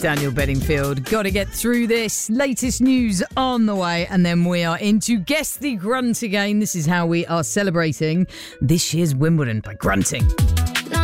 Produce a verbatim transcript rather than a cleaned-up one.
Daniel Bedingfield. Got to get through this. Latest news on the way, and then we are into Guess the Grunt again. This is how we are celebrating this year's Wimbledon by grunting.